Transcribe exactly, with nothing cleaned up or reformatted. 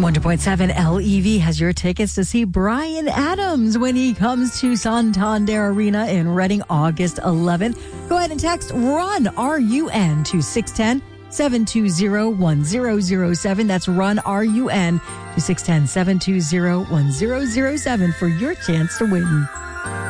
one hundred point seven L E V has your tickets to see Bryan Adams when he comes to Santander Arena in Reading August eleventh. Go ahead and text RUN, R U N, to six one zero, seven two zero, one zero zero seven. That's RUN, R U N, to six one zero, seven two zero, one zero zero seven for your chance to win.